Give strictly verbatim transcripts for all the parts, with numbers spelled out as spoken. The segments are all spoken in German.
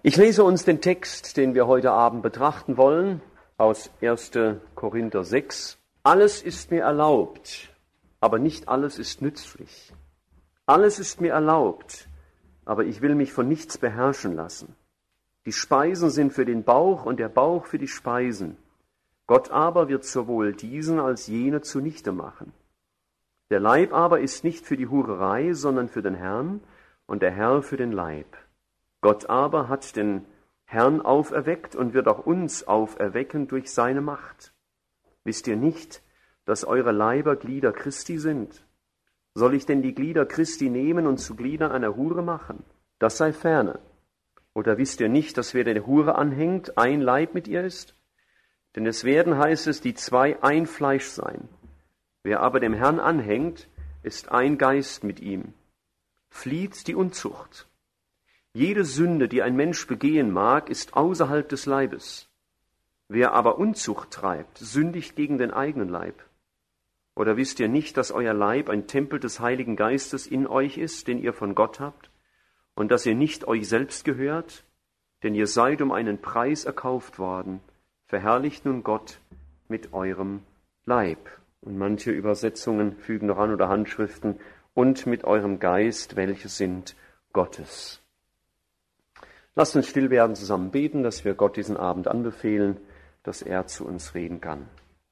Ich lese uns den Text, den wir heute Abend betrachten wollen, aus erster Korinther sechs. Alles ist mir erlaubt, aber nicht alles ist nützlich. Alles ist mir erlaubt, aber ich will mich von nichts beherrschen lassen. Die Speisen sind für den Bauch und der Bauch für die Speisen. Gott aber wird sowohl diesen als jene zunichte machen. Der Leib aber ist nicht für die Hurerei, sondern für den Herrn und der Herr für den Leib. Gott aber hat den Herrn auferweckt und wird auch uns auferwecken durch seine Macht. Wisst ihr nicht, dass eure Leiber Glieder Christi sind? Soll ich denn die Glieder Christi nehmen und zu Gliedern einer Hure machen? Das sei ferne. Oder wisst ihr nicht, dass wer der Hure anhängt, ein Leib mit ihr ist? Denn es werden, heißt es, die zwei ein Fleisch sein. Wer aber dem Herrn anhängt, ist ein Geist mit ihm. Flieht die Unzucht. Jede Sünde, die ein Mensch begehen mag, ist außerhalb des Leibes. Wer aber Unzucht treibt, sündigt gegen den eigenen Leib. Oder wisst ihr nicht, dass euer Leib ein Tempel des Heiligen Geistes in euch ist, den ihr von Gott habt, und dass ihr nicht euch selbst gehört? Denn ihr seid um einen Preis erkauft worden. Verherrlicht nun Gott mit eurem Leib. Und manche Übersetzungen fügen noch an oder Handschriften, und mit eurem Geist, welche sind Gottes. Lasst uns still werden, zusammen beten, dass wir Gott diesen Abend anbefehlen, dass er zu uns reden kann.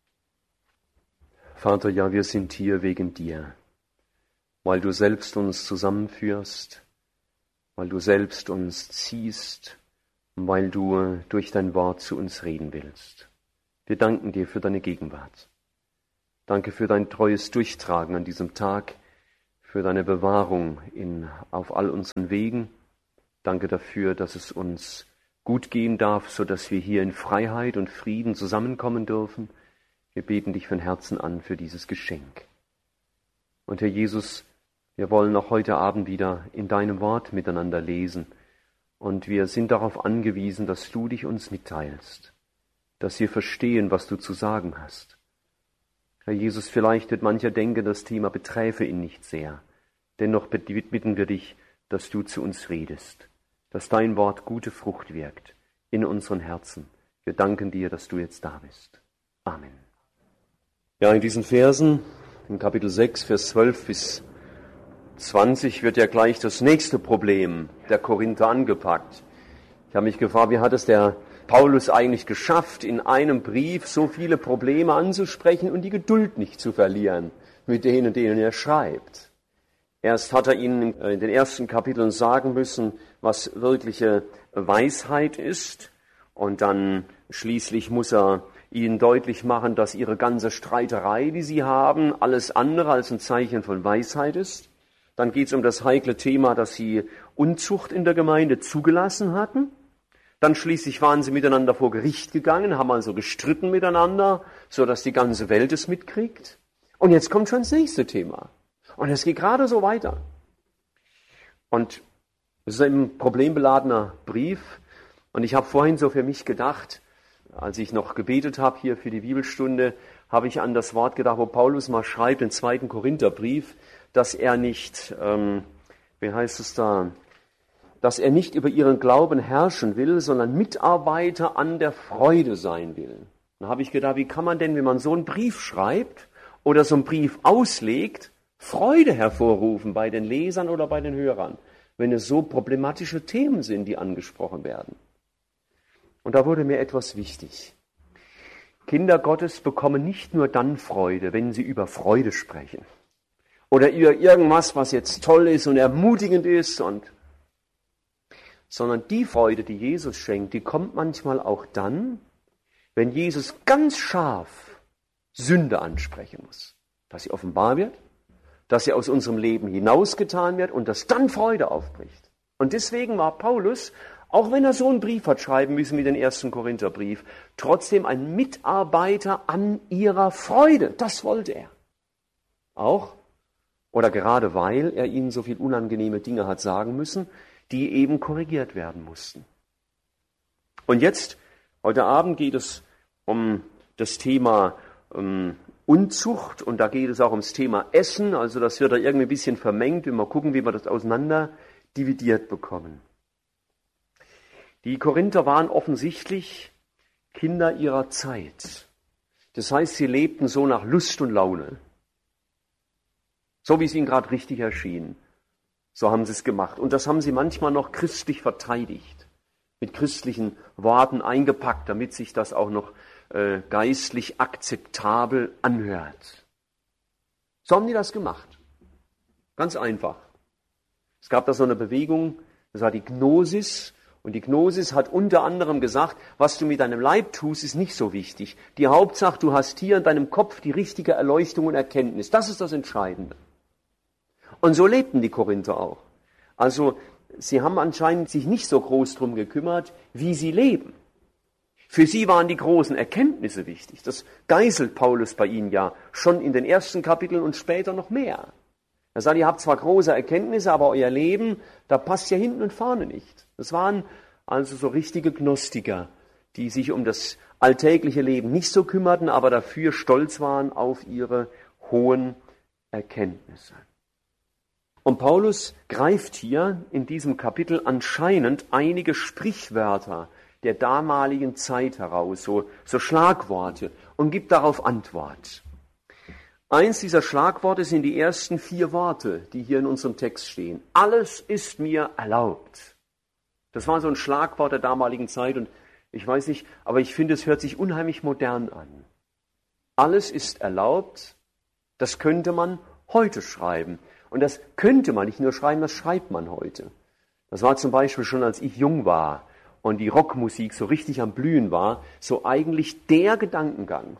Vater, ja, wir sind hier wegen dir, weil du selbst uns zusammenführst, weil du selbst uns ziehst, weil du durch dein Wort zu uns reden willst. Wir danken dir für deine Gegenwart. Danke für dein treues Durchtragen an diesem Tag, für deine Bewahrung in, auf all unseren Wegen. Danke dafür, dass es uns gut gehen darf, so dass wir hier in Freiheit und Frieden zusammenkommen dürfen. Wir beten dich von Herzen an für dieses Geschenk. Und Herr Jesus, wir wollen auch heute Abend wieder in deinem Wort miteinander lesen. Und wir sind darauf angewiesen, dass du dich uns mitteilst, dass wir verstehen, was du zu sagen hast. Herr Jesus, vielleicht wird mancher denken, das Thema beträfe ihn nicht sehr. Dennoch bitten wir dich, dass du zu uns redest, dass dein Wort gute Frucht wirkt in unseren Herzen. Wir danken dir, dass du jetzt da bist. Amen. Ja, in diesen Versen, in Kapitel sechs, Vers zwölf bis zwanzig, wird ja gleich das nächste Problem der Korinther angepackt. Ich habe mich gefragt, wie hat es der Paulus eigentlich geschafft, in einem Brief so viele Probleme anzusprechen und die Geduld nicht zu verlieren mit denen, denen er schreibt. Erst hat er ihnen in den ersten Kapiteln sagen müssen, was wirkliche Weisheit ist. Und dann schließlich muss er ihnen deutlich machen, dass ihre ganze Streiterei, die sie haben, alles andere als ein Zeichen von Weisheit ist. Dann geht es um das heikle Thema, dass sie Unzucht in der Gemeinde zugelassen hatten. Dann schließlich waren sie miteinander vor Gericht gegangen, haben also gestritten miteinander, sodass die ganze Welt es mitkriegt. Und jetzt kommt schon das nächste Thema. Und es geht gerade so weiter. Und es ist ein problembeladener Brief. Und ich habe vorhin so für mich gedacht, als ich noch gebetet habe hier für die Bibelstunde, habe ich an das Wort gedacht, wo Paulus mal schreibt, im zweiten Korintherbrief, dass er nicht, ähm, wie heißt es da, dass er nicht über ihren Glauben herrschen will, sondern Mitarbeiter an der Freude sein will. Da habe ich gedacht, wie kann man denn, wenn man so einen Brief schreibt oder so einen Brief auslegt, Freude hervorrufen bei den Lesern oder bei den Hörern, wenn es so problematische Themen sind, die angesprochen werden. Und da wurde mir etwas wichtig. Kinder Gottes bekommen nicht nur dann Freude, wenn sie über Freude sprechen oder über irgendwas, was jetzt toll ist und ermutigend ist, und sondern die Freude, die Jesus schenkt, die kommt manchmal auch dann, wenn Jesus ganz scharf Sünde ansprechen muss, dass sie offenbar wird, dass sie aus unserem Leben hinausgetan wird und dass dann Freude aufbricht. Und deswegen war Paulus, auch wenn er so einen Brief hat schreiben müssen wie den ersten Korintherbrief, trotzdem ein Mitarbeiter an ihrer Freude. Das wollte er. Auch oder gerade weil er ihnen so viel unangenehme Dinge hat sagen müssen, die eben korrigiert werden mussten. Und jetzt, heute Abend geht es um das Thema um Unzucht, und da geht es auch ums Thema Essen, also das wird da irgendwie ein bisschen vermengt, wir mal gucken, wie wir das auseinander dividiert bekommen. Die Korinther waren offensichtlich Kinder ihrer Zeit. Das heißt, sie lebten so nach Lust und Laune. So wie es ihnen gerade richtig erschien. So haben sie es gemacht. Und das haben sie manchmal noch christlich verteidigt. Mit christlichen Worten eingepackt, damit sich das auch noch äh, geistlich akzeptabel anhört. So haben die das gemacht. Ganz einfach. Es gab da so eine Bewegung, das war die Gnosis. Und die Gnosis hat unter anderem gesagt, was du mit deinem Leib tust, ist nicht so wichtig. Die Hauptsache, du hast hier in deinem Kopf die richtige Erleuchtung und Erkenntnis. Das ist das Entscheidende. Und so lebten die Korinther auch. Also sie haben anscheinend sich nicht so groß drum gekümmert, wie sie leben. Für sie waren die großen Erkenntnisse wichtig. Das geißelt Paulus bei ihnen ja schon in den ersten Kapiteln und später noch mehr. Er sagt, ihr habt zwar große Erkenntnisse, aber euer Leben, da passt ja hinten und vorne nicht. Das waren also so richtige Gnostiker, die sich um das alltägliche Leben nicht so kümmerten, aber dafür stolz waren auf ihre hohen Erkenntnisse. Und Paulus greift hier in diesem Kapitel anscheinend einige Sprichwörter der damaligen Zeit heraus, so, so Schlagworte, und gibt darauf Antwort. Eins dieser Schlagworte sind die ersten vier Worte, die hier in unserem Text stehen. Alles ist mir erlaubt. Das war so ein Schlagwort der damaligen Zeit und ich weiß nicht, aber ich finde, es hört sich unheimlich modern an. Alles ist erlaubt, das könnte man heute schreiben. Und das könnte man nicht nur schreiben, das schreibt man heute. Das war zum Beispiel schon, als ich jung war und die Rockmusik so richtig am Blühen war, so eigentlich der Gedankengang.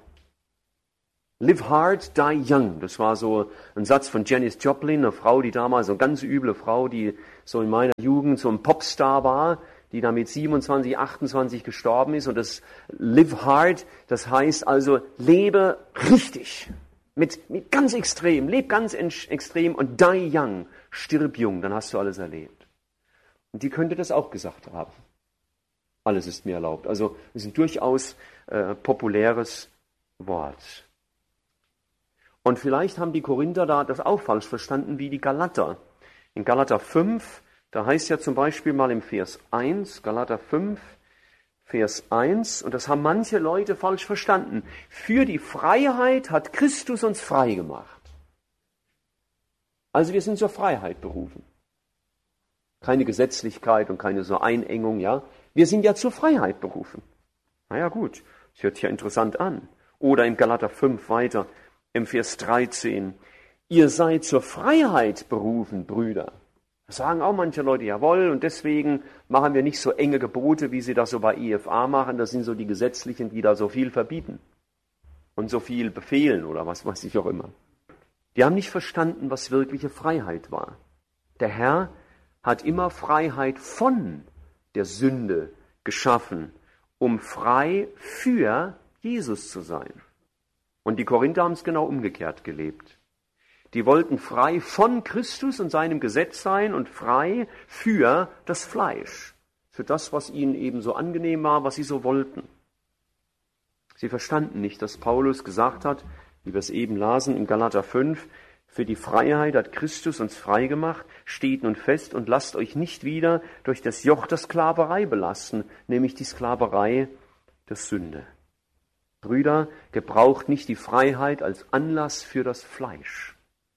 Live hard, die young. Das war so ein Satz von Janis Joplin, eine Frau, die damals, so eine ganz üble Frau, die so in meiner Jugend so ein Popstar war, die da mit siebenundzwanzig, achtundzwanzig gestorben ist. Und das Live hard, das heißt also, lebe richtig. Mit, mit ganz extrem, leb ganz extrem und die young, stirb jung, dann hast du alles erlebt. Und die könnte das auch gesagt haben. Alles ist mir erlaubt. Also es ist ein durchaus äh, populäres Wort. Und vielleicht haben die Korinther da das auch falsch verstanden wie die Galater. In Galater fünf, da heißt ja zum Beispiel mal im Vers eins, Galater fünf, Vers eins, und das haben manche Leute falsch verstanden. Für die Freiheit hat Christus uns frei gemacht. Also wir sind zur Freiheit berufen. Keine Gesetzlichkeit und keine so Einengung, ja. Wir sind ja zur Freiheit berufen. Naja gut, das hört sich ja interessant an. Oder im Galater fünf weiter, im Vers dreizehn. Ihr seid zur Freiheit berufen, Brüder. Das sagen auch manche Leute, jawohl, und deswegen machen wir nicht so enge Gebote, wie sie das so bei I F A machen. Das sind so die Gesetzlichen, die da so viel verbieten und so viel befehlen oder was weiß ich auch immer. Die haben nicht verstanden, was wirkliche Freiheit war. Der Herr hat immer Freiheit von der Sünde geschaffen, um frei für Jesus zu sein. Und die Korinther haben es genau umgekehrt gelebt. Die wollten frei von Christus und seinem Gesetz sein und frei für das Fleisch, für das, was ihnen eben so angenehm war, was sie so wollten. Sie verstanden nicht, dass Paulus gesagt hat, wie wir es eben lasen in Galater fünf, für die Freiheit hat Christus uns frei gemacht, steht nun fest und lasst euch nicht wieder durch das Joch der Sklaverei belasten, nämlich die Sklaverei der Sünde. Brüder, gebraucht nicht die Freiheit als Anlass für das Fleisch.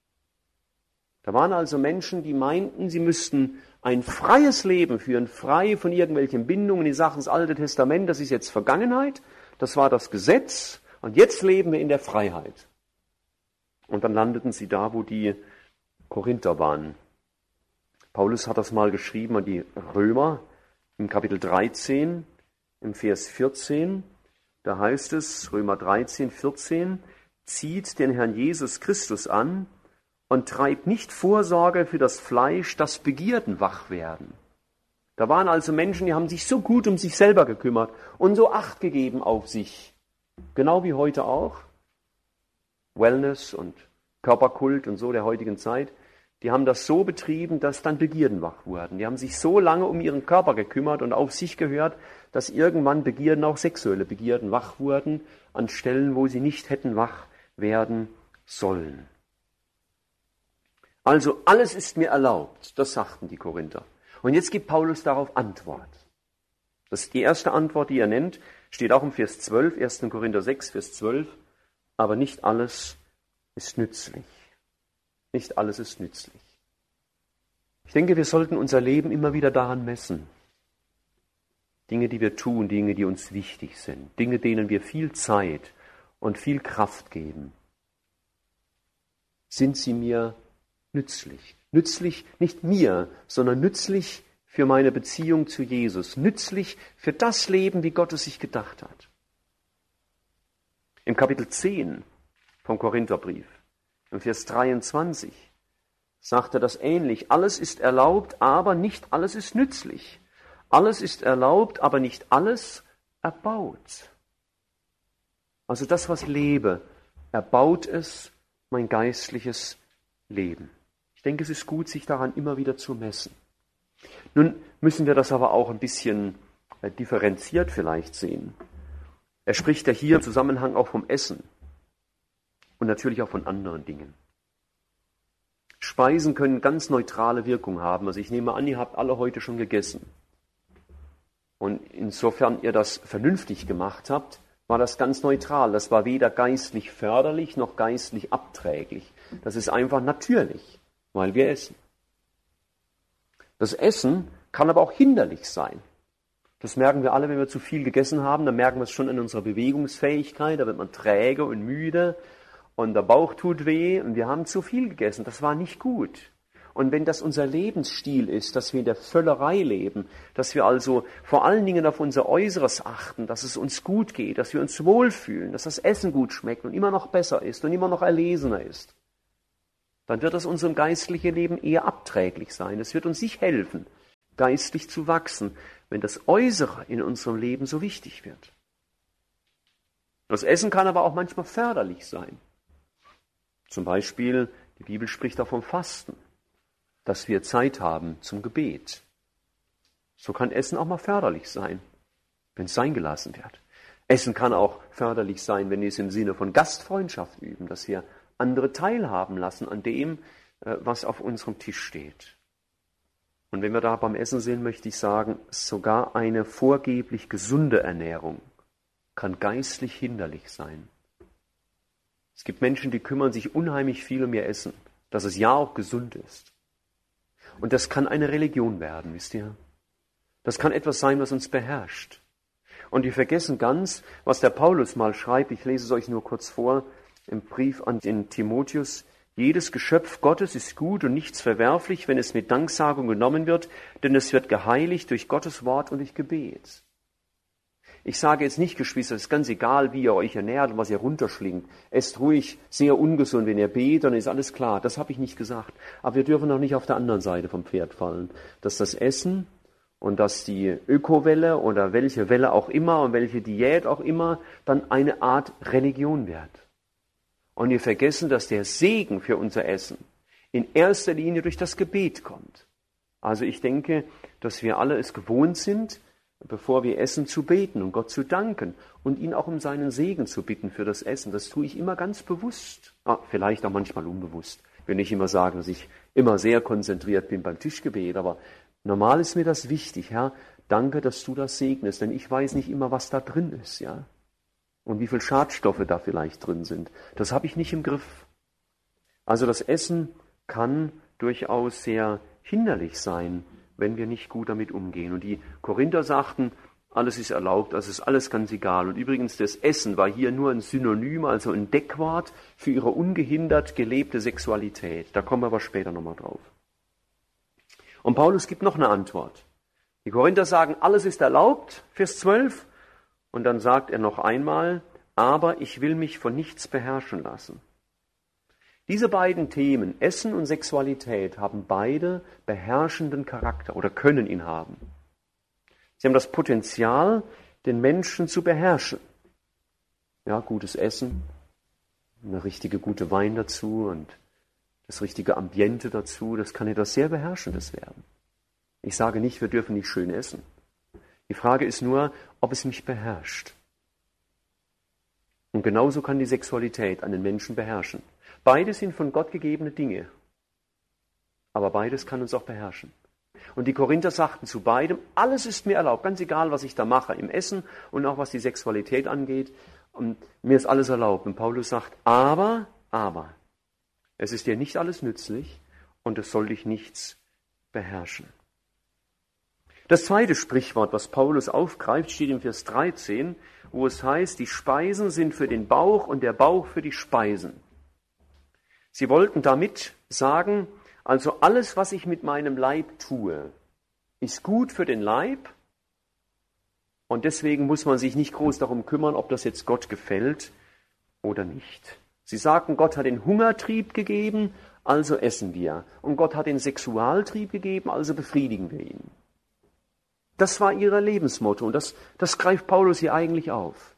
Da waren also Menschen, die meinten, sie müssten ein freies Leben führen, frei von irgendwelchen Bindungen. Die Sachen des Alten Testament, das ist jetzt Vergangenheit, das war das Gesetz und jetzt leben wir in der Freiheit. Und dann landeten sie da, wo die Korinther waren. Paulus hat das mal geschrieben an die Römer im Kapitel dreizehn, im Vers vierzehn. Da heißt es, Römer dreizehn, vierzehn, zieht den Herrn Jesus Christus an und treibt nicht Vorsorge für das Fleisch, das Begierden wach werden. Da waren also Menschen, die haben sich so gut um sich selber gekümmert und so Acht gegeben auf sich. Genau wie heute auch. Wellness und Körperkult und so der heutigen Zeit. Die haben das so betrieben, dass dann Begierden wach wurden. Die haben sich so lange um ihren Körper gekümmert und auf sich gehört, dass irgendwann Begierden, auch sexuelle Begierden, wach wurden an Stellen, wo sie nicht hätten wach werden sollen. Also alles ist mir erlaubt, das sagten die Korinther. Und jetzt gibt Paulus darauf Antwort. Das ist die erste Antwort, die er nennt, steht auch im Vers zwölf, erster Korinther sechs, Vers zwölf. Aber nicht alles ist nützlich. Nicht alles ist nützlich. Ich denke, wir sollten unser Leben immer wieder daran messen. Dinge, die wir tun, Dinge, die uns wichtig sind, Dinge, denen wir viel Zeit und viel Kraft geben. Sind sie mir nützlich? Nützlich nicht mir, sondern nützlich für meine Beziehung zu Jesus. Nützlich für das Leben, wie Gott es sich gedacht hat. Im Kapitel zehn vom Korintherbrief, im Vers dreiundzwanzig, sagt er das ähnlich. Alles ist erlaubt, aber nicht alles ist nützlich. Alles ist erlaubt, aber nicht alles erbaut. Also das, was ich lebe, erbaut es mein geistliches Leben. Ich denke, es ist gut, sich daran immer wieder zu messen. Nun müssen wir das aber auch ein bisschen differenziert vielleicht sehen. Er spricht ja hier im Zusammenhang auch vom Essen und natürlich auch von anderen Dingen. Speisen können ganz neutrale Wirkung haben. Also ich nehme an, ihr habt alle heute schon gegessen. Und insofern ihr das vernünftig gemacht habt, war das ganz neutral. Das war weder geistlich förderlich noch geistlich abträglich. Das ist einfach natürlich, weil wir essen. Das Essen kann aber auch hinderlich sein. Das merken wir alle, wenn wir zu viel gegessen haben. Da merken wir es schon in unserer Bewegungsfähigkeit. Da wird man träge und müde und der Bauch tut weh und wir haben zu viel gegessen. Das war nicht gut. Und wenn das unser Lebensstil ist, dass wir in der Völlerei leben, dass wir also vor allen Dingen auf unser Äußeres achten, dass es uns gut geht, dass wir uns wohlfühlen, dass das Essen gut schmeckt und immer noch besser ist und immer noch erlesener ist, dann wird es unserem geistlichen Leben eher abträglich sein. Es wird uns nicht helfen, geistlich zu wachsen, wenn das Äußere in unserem Leben so wichtig wird. Das Essen kann aber auch manchmal förderlich sein. Zum Beispiel, die Bibel spricht auch vom Fasten, dass wir Zeit haben zum Gebet. So kann Essen auch mal förderlich sein, wenn es sein gelassen wird. Essen kann auch förderlich sein, wenn wir es im Sinne von Gastfreundschaft üben, dass wir andere teilhaben lassen an dem, was auf unserem Tisch steht. Und wenn wir da beim Essen sind, möchte ich sagen, sogar eine vorgeblich gesunde Ernährung kann geistlich hinderlich sein. Es gibt Menschen, die kümmern sich unheimlich viel um ihr Essen, dass es ja auch gesund ist. Und das kann eine Religion werden, wisst ihr? Das kann etwas sein, was uns beherrscht. Und wir vergessen ganz, was der Paulus mal schreibt, ich lese es euch nur kurz vor, im Brief an den Timotheus: Jedes Geschöpf Gottes ist gut und nichts verwerflich, wenn es mit Danksagung genommen wird, denn es wird geheiligt durch Gottes Wort und durch Gebet. Ich sage jetzt nicht, Geschwister, es ist ganz egal, wie ihr euch ernährt und was ihr runterschlingt. Esst ruhig sehr ungesund, wenn ihr betet, dann ist alles klar. Das habe ich nicht gesagt. Aber wir dürfen auch nicht auf der anderen Seite vom Pferd fallen, dass das Essen und dass die Ökowelle oder welche Welle auch immer und welche Diät auch immer dann eine Art Religion wird. Und wir vergessen, dass der Segen für unser Essen in erster Linie durch das Gebet kommt. Also ich denke, dass wir alle es gewohnt sind, bevor wir essen, zu beten und Gott zu danken und ihn auch um seinen Segen zu bitten für das Essen. Das tue ich immer ganz bewusst, ah, vielleicht auch manchmal unbewusst. Ich will nicht immer sagen, dass ich immer sehr konzentriert bin beim Tischgebet, aber normal ist mir das wichtig. Herr, danke, dass du das segnest, denn ich weiß nicht immer, was da drin ist, ja, und wie viel Schadstoffe da vielleicht drin sind. Das habe ich nicht im Griff. Also das Essen kann durchaus sehr hinderlich sein, wenn wir nicht gut damit umgehen. Und die Korinther sagten, alles ist erlaubt, das ist alles ganz egal. Und übrigens, das Essen war hier nur ein Synonym, also ein Deckwort für ihre ungehindert gelebte Sexualität. Da kommen wir aber später nochmal drauf. Und Paulus gibt noch eine Antwort. Die Korinther sagen, alles ist erlaubt, Vers zwölf. Und dann sagt er noch einmal, aber ich will mich von nichts beherrschen lassen. Diese beiden Themen, Essen und Sexualität, haben beide beherrschenden Charakter oder können ihn haben. Sie haben das Potenzial, den Menschen zu beherrschen. Ja, gutes Essen, eine richtige gute Wein dazu und das richtige Ambiente dazu, das kann etwas sehr Beherrschendes werden. Ich sage nicht, wir dürfen nicht schön essen. Die Frage ist nur, ob es mich beherrscht. Und genauso kann die Sexualität einen Menschen beherrschen. Beide sind von Gott gegebene Dinge, aber beides kann uns auch beherrschen. Und die Korinther sagten zu beidem, alles ist mir erlaubt, ganz egal, was ich da mache, im Essen und auch was die Sexualität angeht. Und mir ist alles erlaubt. Und Paulus sagt, aber, aber, es ist dir nicht alles nützlich und es soll dich nichts beherrschen. Das zweite Sprichwort, was Paulus aufgreift, steht im Vers dreizehn, wo es heißt, die Speisen sind für den Bauch und der Bauch für die Speisen. Sie wollten damit sagen, also alles, was ich mit meinem Leib tue, ist gut für den Leib und deswegen muss man sich nicht groß darum kümmern, ob das jetzt Gott gefällt oder nicht. Sie sagten, Gott hat den Hungertrieb gegeben, also essen wir. Und Gott hat den Sexualtrieb gegeben, also befriedigen wir ihn. Das war ihr Lebensmotto und das, das greift Paulus hier eigentlich auf.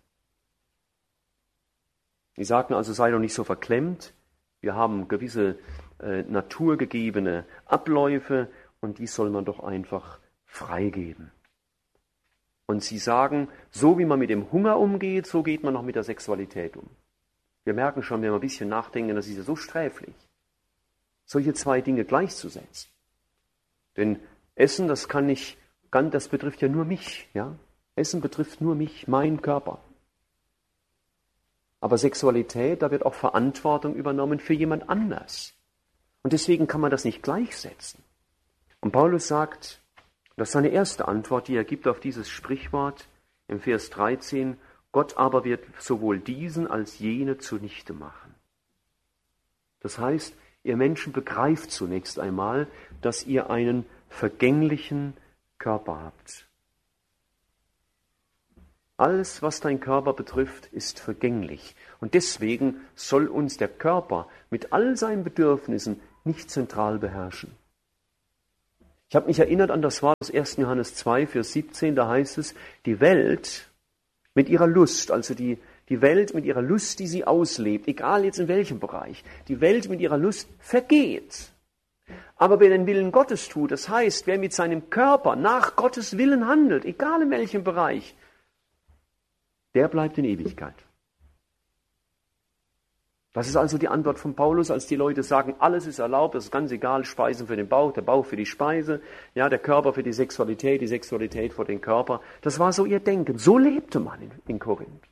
Sie sagten also, sei doch nicht so verklemmt, wir haben gewisse äh, naturgegebene Abläufe und die soll man doch einfach freigeben. Und sie sagen, so wie man mit dem Hunger umgeht, so geht man auch mit der Sexualität um. Wir merken schon, wenn wir ein bisschen nachdenken, das ist ja so sträflich, solche zwei Dinge gleichzusetzen. Denn Essen, das kann nicht, das betrifft ja nur mich, ja. Essen betrifft nur mich, meinen Körper. Aber Sexualität, da wird auch Verantwortung übernommen für jemand anders. Und deswegen kann man das nicht gleichsetzen. Und Paulus sagt, das ist seine erste Antwort, die er gibt auf dieses Sprichwort im Vers dreizehn, Gott aber wird sowohl diesen als jene zunichte machen. Das heißt, ihr Menschen begreift zunächst einmal, dass ihr einen vergänglichen Körper habt. Alles, was dein Körper betrifft, ist vergänglich. Und deswegen soll uns der Körper mit all seinen Bedürfnissen nicht zentral beherrschen. Ich habe mich erinnert an das Wort aus ersten Johannes zwei, Vers siebzehn, da heißt es, die Welt mit ihrer Lust, also die, die Welt mit ihrer Lust, die sie auslebt, egal jetzt in welchem Bereich, die Welt mit ihrer Lust vergeht. Aber wer den Willen Gottes tut, das heißt, wer mit seinem Körper nach Gottes Willen handelt, egal in welchem Bereich, der bleibt in Ewigkeit. Das ist also die Antwort von Paulus, als die Leute sagen, alles ist erlaubt, das ist ganz egal, Speisen für den Bauch, der Bauch für die Speise, ja, der Körper für die Sexualität, die Sexualität für den Körper. Das war so ihr Denken. So lebte man in, in Korinth.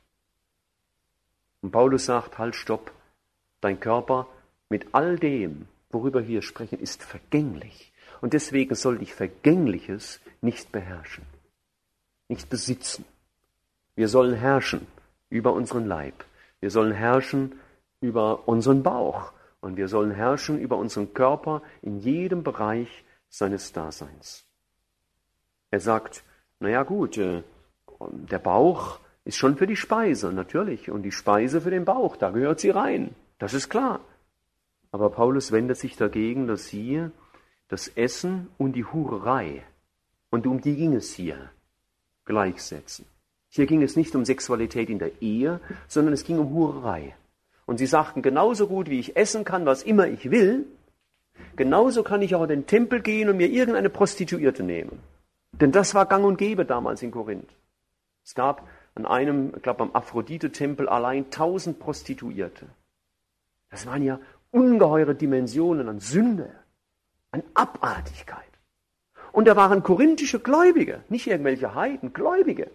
Und Paulus sagt, halt, stopp, dein Körper mit all dem, worüber wir hier sprechen, ist vergänglich. Und deswegen soll dich Vergängliches nicht beherrschen, nicht besitzen. Wir sollen herrschen über unseren Leib. Wir sollen herrschen über unseren Bauch. Und wir sollen herrschen über unseren Körper in jedem Bereich seines Daseins. Er sagt, naja gut, äh, der Bauch ist schon für die Speise, natürlich. Und die Speise für den Bauch, da gehört sie rein. Das ist klar. Aber Paulus wendet sich dagegen, dass sie das Essen und die Hurerei, und um die ging es hier, gleichsetzen. Hier ging es nicht um Sexualität in der Ehe, sondern es ging um Hurerei. Und sie sagten, genauso gut wie ich essen kann, was immer ich will, genauso kann ich auch in den Tempel gehen und mir irgendeine Prostituierte nehmen. Denn das war gang und gäbe damals in Korinth. Es gab an einem, ich glaube am Aphrodite-Tempel allein tausend Prostituierte. Das waren ja ungeheure Dimensionen an Sünde, an Abartigkeit. Und da waren korinthische Gläubige, nicht irgendwelche Heiden, Gläubige.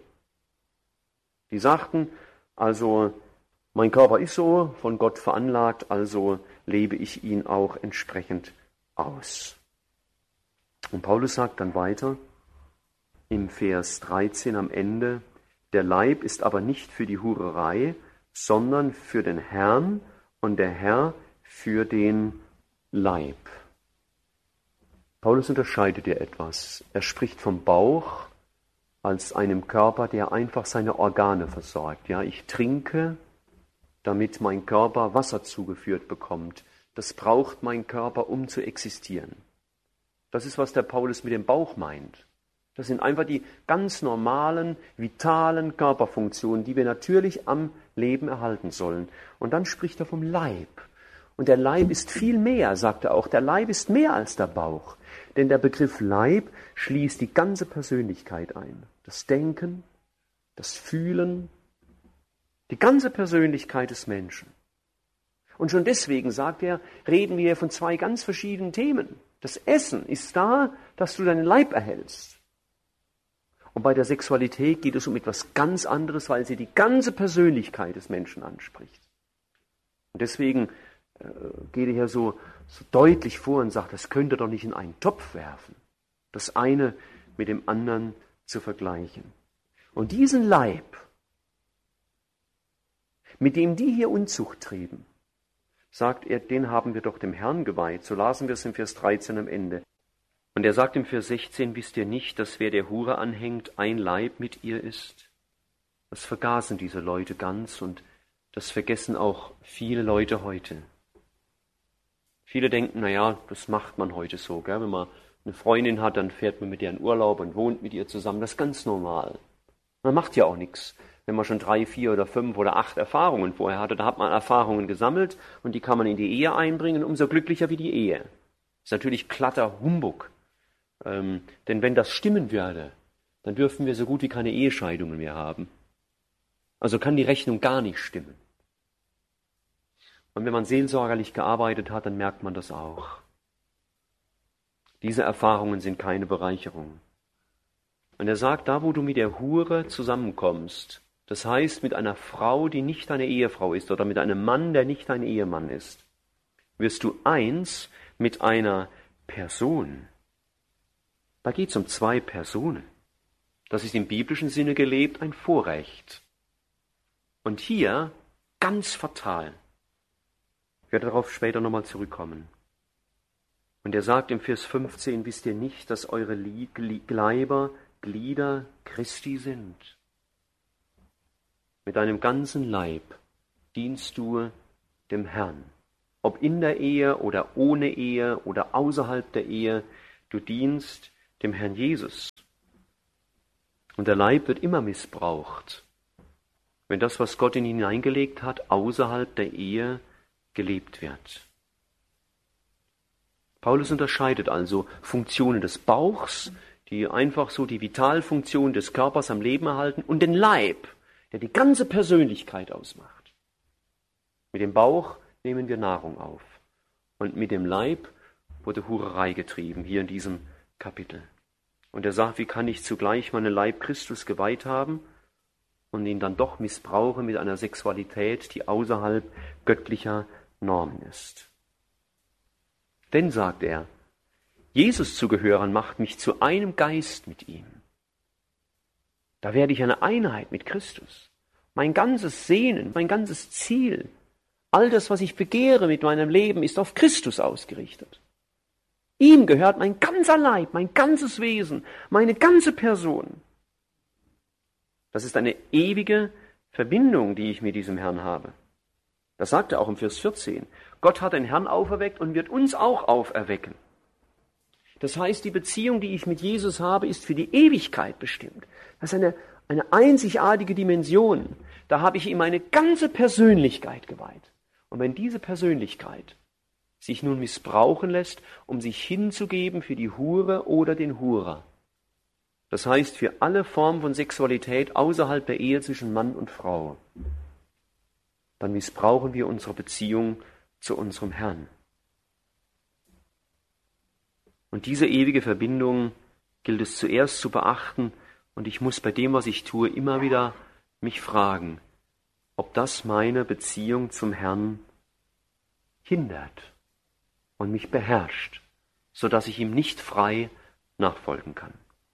Die sagten, also mein Körper ist so von Gott veranlagt, also lebe ich ihn auch entsprechend aus. Und Paulus sagt dann weiter im Vers dreizehn am Ende, der Leib ist aber nicht für die Hurerei, sondern für den Herrn und der Herr für den Leib. Paulus unterscheidet hier etwas. Er spricht vom Bauch als einem Körper, der einfach seine Organe versorgt. Ja, ich trinke, damit mein Körper Wasser zugeführt bekommt. Das braucht mein Körper, um zu existieren. Das ist, was der Paulus mit dem Bauch meint. Das sind einfach die ganz normalen, vitalen Körperfunktionen, die wir natürlich am Leben erhalten sollen. Und dann spricht er vom Leib. Und der Leib ist viel mehr, sagt er auch. Der Leib ist mehr als der Bauch. Denn der Begriff Leib schließt die ganze Persönlichkeit ein. Das Denken, das Fühlen, die ganze Persönlichkeit des Menschen. Und schon deswegen, sagt er, reden wir von zwei ganz verschiedenen Themen. Das Essen ist da, dass du deinen Leib erhältst. Und bei der Sexualität geht es um etwas ganz anderes, weil sie die ganze Persönlichkeit des Menschen anspricht. Und deswegen äh, geht er hier so, so deutlich vor und sagt, das könnt ihr doch nicht in einen Topf werfen, das eine mit dem anderen zu vergleichen. Und diesen Leib, mit dem die hier Unzucht trieben, sagt er, den haben wir doch dem Herrn geweiht. So lasen wir es im Vers dreizehn am Ende. Und er sagt im Vers sechzehn, wisst ihr nicht, dass wer der Hure anhängt, ein Leib mit ihr ist? Das vergaßen diese Leute ganz und das vergessen auch viele Leute heute. Viele denken, naja, das macht man heute so. Gell? Wenn man eine Freundin hat, dann fährt man mit ihr in Urlaub und wohnt mit ihr zusammen. Das ist ganz normal. Man macht ja auch nichts. Wenn man schon drei, vier oder fünf oder acht Erfahrungen vorher hatte, da hat man Erfahrungen gesammelt und die kann man in die Ehe einbringen, umso glücklicher wie die Ehe. Das ist natürlich glatter Humbug. Ähm, denn wenn das stimmen würde, dann dürften wir so gut wie keine Ehescheidungen mehr haben. Also kann die Rechnung gar nicht stimmen. Und wenn man seelsorgerlich gearbeitet hat, dann merkt man das auch. Diese Erfahrungen sind keine Bereicherung. Und er sagt, da wo du mit der Hure zusammenkommst, das heißt mit einer Frau, die nicht deine Ehefrau ist, oder mit einem Mann, der nicht dein Ehemann ist, wirst du eins mit einer Person. Da geht es um zwei Personen. Das ist im biblischen Sinne gelebt ein Vorrecht. Und hier ganz fatal. Ich werde darauf später nochmal zurückkommen. Und er sagt im Vers fünfzehn, wisst ihr nicht, dass eure Leiber Glieder Christi sind? Mit deinem ganzen Leib dienst du dem Herrn. Ob in der Ehe oder ohne Ehe oder außerhalb der Ehe, du dienst dem Herrn Jesus. Und der Leib wird immer missbraucht, wenn das, was Gott in ihn hineingelegt hat, außerhalb der Ehe gelebt wird. Paulus unterscheidet also Funktionen des Bauchs, die einfach so die Vitalfunktion des Körpers am Leben erhalten, und den Leib, der die ganze Persönlichkeit ausmacht. Mit dem Bauch nehmen wir Nahrung auf. Und mit dem Leib wurde Hurerei getrieben, hier in diesem Kapitel. Und er sagt, wie kann ich zugleich meinen Leib Christus geweiht haben und ihn dann doch missbrauche mit einer Sexualität, die außerhalb göttlicher Normen ist. Denn, sagt er, Jesus zu gehören macht mich zu einem Geist mit ihm. Da werde ich eine Einheit mit Christus. Mein ganzes Sehnen, mein ganzes Ziel, all das, was ich begehre mit meinem Leben, ist auf Christus ausgerichtet. Ihm gehört mein ganzer Leib, mein ganzes Wesen, meine ganze Person. Das ist eine ewige Verbindung, die ich mit diesem Herrn habe. Das sagt er auch im Vers vierzehn. Gott hat den Herrn auferweckt und wird uns auch auferwecken. Das heißt, die Beziehung, die ich mit Jesus habe, ist für die Ewigkeit bestimmt. Das ist eine, eine einzigartige Dimension. Da habe ich ihm eine ganze Persönlichkeit geweiht. Und wenn diese Persönlichkeit sich nun missbrauchen lässt, um sich hinzugeben für die Hure oder den Hurer, das heißt für alle Formen von Sexualität außerhalb der Ehe zwischen Mann und Frau, dann missbrauchen wir unsere Beziehung zu unserem Herrn. Und diese ewige Verbindung gilt es zuerst zu beachten, und ich muss bei dem, was ich tue, immer wieder mich fragen, ob das meine Beziehung zum Herrn hindert und mich beherrscht, sodass ich ihm nicht frei nachfolgen kann.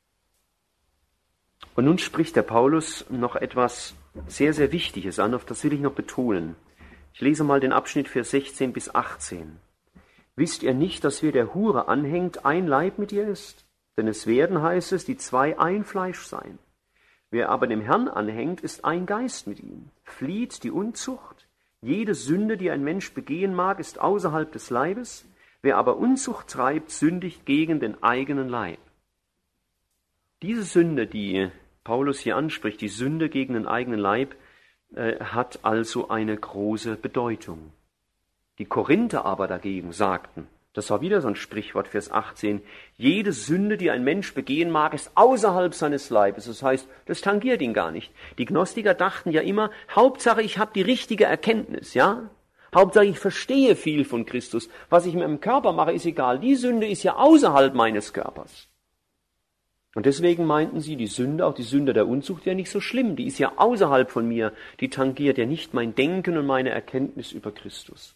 Und nun spricht der Paulus noch etwas sehr, sehr Wichtiges an, auf das will ich noch betonen. Ich lese mal den Abschnitt Vers sechzehn bis achtzehn. Wisst ihr nicht, dass wer der Hure anhängt, ein Leib mit ihr ist? Denn es werden, heißt es, die zwei ein Fleisch sein. Wer aber dem Herrn anhängt, ist ein Geist mit ihm. Flieht die Unzucht. Jede Sünde, die ein Mensch begehen mag, ist außerhalb des Leibes. Wer aber Unzucht treibt, sündigt gegen den eigenen Leib. Diese Sünde, die Paulus hier anspricht, die Sünde gegen den eigenen Leib, äh, hat also eine große Bedeutung. Die Korinther aber dagegen sagten, das war wieder so ein Sprichwort, Vers achtzehn, jede Sünde, die ein Mensch begehen mag, ist außerhalb seines Leibes. Das heißt, das tangiert ihn gar nicht. Die Gnostiker dachten ja immer, Hauptsache, ich habe die richtige Erkenntnis, ja? Hauptsache ich verstehe viel von Christus. Was ich mit dem Körper mache, ist egal. Die Sünde ist ja außerhalb meines Körpers. Und deswegen meinten sie, die Sünde, auch die Sünde der Unzucht, wäre nicht so schlimm. Die ist ja außerhalb von mir. Die tangiert ja nicht mein Denken und meine Erkenntnis über Christus.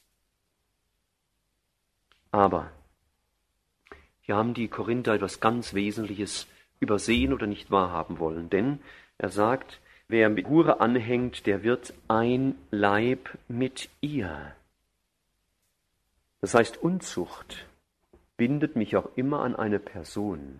Aber hier haben die Korinther etwas ganz Wesentliches übersehen oder nicht wahrhaben wollen. Denn er sagt, wer mit Hure anhängt, der wird ein Leib mit ihr. Das heißt, Unzucht bindet mich auch immer an eine Person.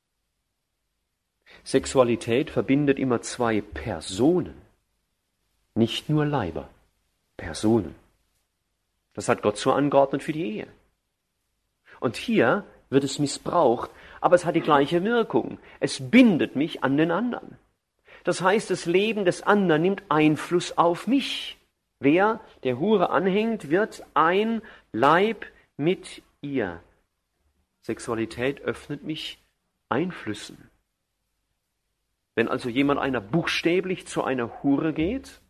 Sexualität verbindet immer zwei Personen, nicht nur Leiber, Personen. Das hat Gott so angeordnet für die Ehe. Und hier wird es missbraucht, aber es hat die gleiche Wirkung. Es bindet mich an den anderen. Das heißt, das Leben des anderen nimmt Einfluss auf mich. Wer der Hure anhängt, wird ein Leib mit ihr. Sexualität öffnet mich Einflüssen. Wenn also jemand einer buchstäblich zu einer Hure geht,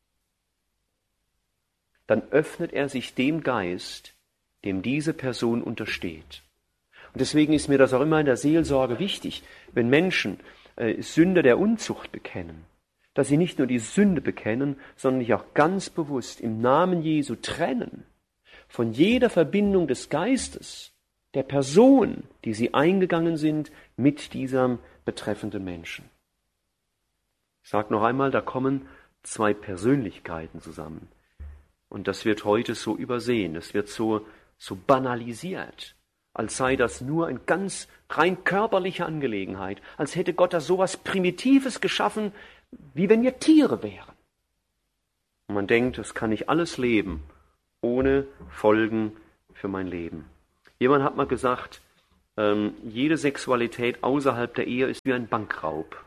dann öffnet er sich dem Geist, dem diese Person untersteht. Und deswegen ist mir das auch immer in der Seelsorge wichtig, wenn Menschen äh, Sünde der Unzucht bekennen, dass sie nicht nur die Sünde bekennen, sondern sich auch ganz bewusst im Namen Jesu trennen von jeder Verbindung des Geistes, der Person, die sie eingegangen sind mit diesem betreffenden Menschen. Ich sage noch einmal, da kommen zwei Persönlichkeiten zusammen. Und das wird heute so übersehen, das wird so, so banalisiert, als sei das nur eine ganz rein körperliche Angelegenheit, als hätte Gott da sowas Primitives geschaffen, wie wenn wir Tiere wären. Und man denkt, das kann ich alles leben, ohne Folgen für mein Leben. Jemand hat mal gesagt, ähm, jede Sexualität außerhalb der Ehe ist wie ein Bankraub.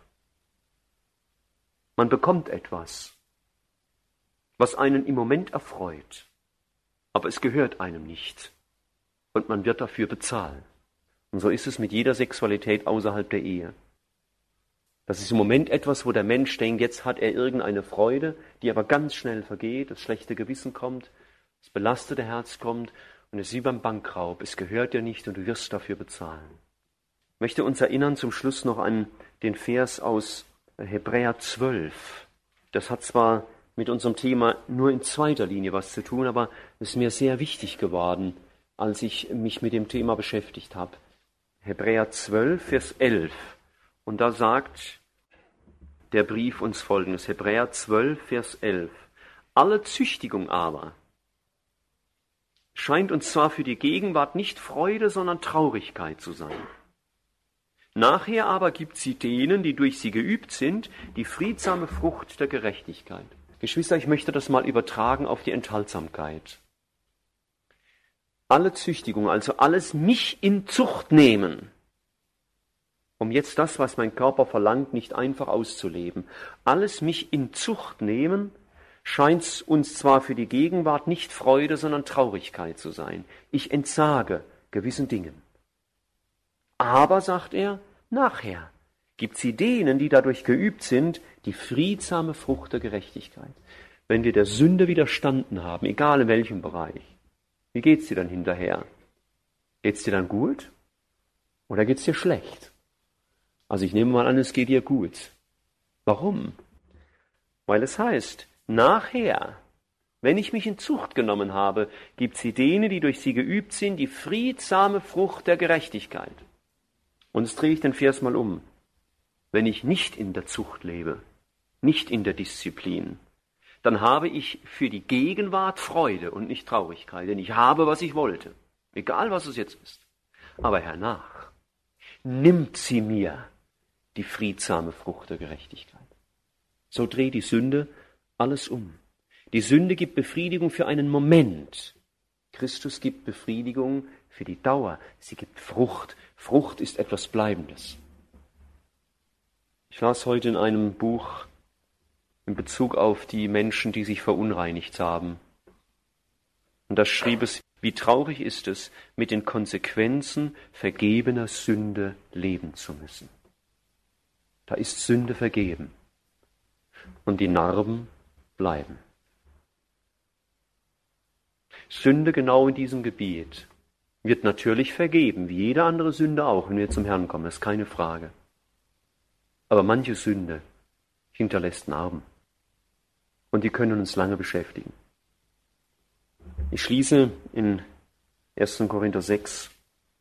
Man bekommt etwas, was einen im Moment erfreut, aber es gehört einem nicht und man wird dafür bezahlen. Und so ist es mit jeder Sexualität außerhalb der Ehe. Das ist im Moment etwas, wo der Mensch denkt, jetzt hat er irgendeine Freude, die aber ganz schnell vergeht, das schlechte Gewissen kommt, das belastete Herz kommt und es ist wie beim Bankraub, es gehört dir nicht und du wirst dafür bezahlen. Ich möchte uns erinnern zum Schluss noch an den Vers aus Hebräer zwölf. Das hat zwar mit unserem Thema nur in zweiter Linie was zu tun, aber es ist mir sehr wichtig geworden, als ich mich mit dem Thema beschäftigt habe. Hebräer zwölf, Vers elf. Und da sagt der Brief uns Folgendes. Hebräer zwölf, Vers elf. Alle Züchtigung aber scheint uns zwar für die Gegenwart nicht Freude, sondern Traurigkeit zu sein. Nachher aber gibt sie denen, die durch sie geübt sind, die friedsame Frucht der Gerechtigkeit. Geschwister, ich möchte das mal übertragen auf die Enthaltsamkeit. Alle Züchtigung, also alles mich in Zucht nehmen, um jetzt das, was mein Körper verlangt, nicht einfach auszuleben. Alles mich in Zucht nehmen, scheint uns zwar für die Gegenwart nicht Freude, sondern Traurigkeit zu sein. Ich entsage gewissen Dingen. Aber, sagt er, nachher gibt sie denen, die dadurch geübt sind, die friedsame Frucht der Gerechtigkeit. Wenn wir der Sünde widerstanden haben, egal in welchem Bereich, wie geht's dir dann hinterher? Geht's dir dann gut oder geht's dir schlecht? Also ich nehme mal an, es geht dir gut. Warum? Weil es heißt, nachher, wenn ich mich in Zucht genommen habe, gibt sie denen, die durch sie geübt sind, die friedsame Frucht der Gerechtigkeit. Und jetzt drehe ich den Vers mal um. Wenn ich nicht in der Zucht lebe, nicht in der Disziplin, dann habe ich für die Gegenwart Freude und nicht Traurigkeit, denn ich habe, was ich wollte, egal was es jetzt ist. Aber hernach nimmt sie mir die friedsame Frucht der Gerechtigkeit. So dreht die Sünde alles um. Die Sünde gibt Befriedigung für einen Moment. Christus gibt Befriedigung für die Dauer. Sie gibt Frucht. Frucht ist etwas Bleibendes. Ich las heute in einem Buch in Bezug auf die Menschen, die sich verunreinigt haben. Und da schrieb es, wie traurig ist es, mit den Konsequenzen vergebener Sünde leben zu müssen. Da ist Sünde vergeben und die Narben bleiben. Sünde genau in diesem Gebiet wird natürlich vergeben, wie jede andere Sünde auch, wenn wir zum Herrn kommen, das ist keine Frage. Aber manche Sünde hinterlässt Narben und die können uns lange beschäftigen. Ich schließe in ersten Korinther sechs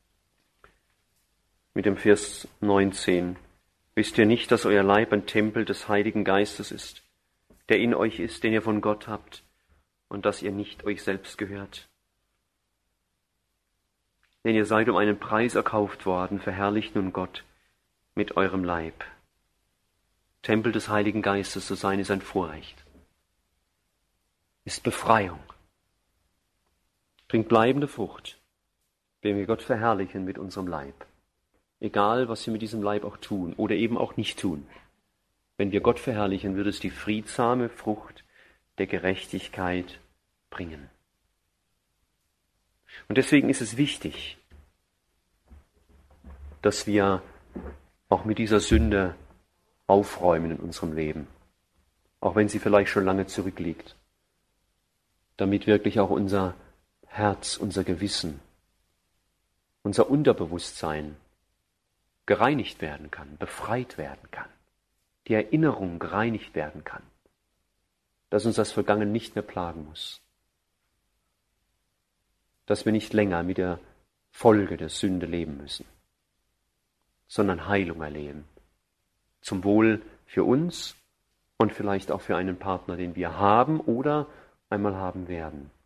mit dem Vers neunzehn. Wisst ihr nicht, dass euer Leib ein Tempel des Heiligen Geistes ist, der in euch ist, den ihr von Gott habt, und dass ihr nicht euch selbst gehört? Denn ihr seid um einen Preis erkauft worden, verherrlicht nun Gott mit eurem Leib. Tempel des Heiligen Geistes zu sein, ist ein Vorrecht, ist Befreiung, bringt bleibende Frucht, wenn wir Gott verherrlichen mit unserem Leib. Egal, was wir mit diesem Leib auch tun oder eben auch nicht tun. Wenn wir Gott verherrlichen, wird es die friedsame Frucht der Gerechtigkeit bringen. Und deswegen ist es wichtig, dass wir auch mit dieser Sünde aufräumen in unserem Leben, auch wenn sie vielleicht schon lange zurückliegt, damit wirklich auch unser Herz, unser Gewissen, unser Unterbewusstsein gereinigt werden kann, befreit werden kann, die Erinnerung gereinigt werden kann, dass uns das Vergangene nicht mehr plagen muss, dass wir nicht länger mit der Folge der Sünde leben müssen, sondern Heilung erleben, zum Wohl für uns und vielleicht auch für einen Partner, den wir haben oder einmal haben werden.